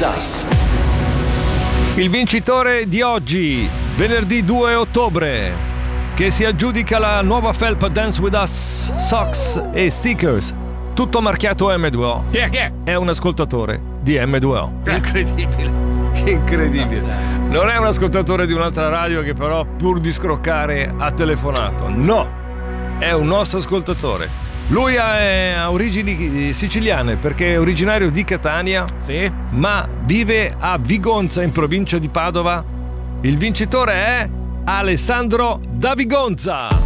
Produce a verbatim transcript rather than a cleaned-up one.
Us. Il vincitore di oggi, venerdì due ottobre, che si aggiudica la nuova felpa Dance With Us, socks e stickers, tutto marchiato M due O. Chi è? Chi è? È un ascoltatore di M due O. Incredibile, incredibile. Non è un ascoltatore di un'altra radio che però pur di scroccare ha telefonato. No, è un nostro ascoltatore. Lui ha origini siciliane perché è originario di Catania, sì, ma vive a Vigonza in provincia di Padova. Il vincitore è Alessandro da Vigonza.